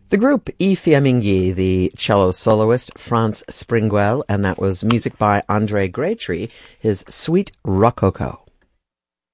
The group I Fiamminghi, the cello soloist Franz Springwell, and that was music by Andre Graytree, his Suite Rococo.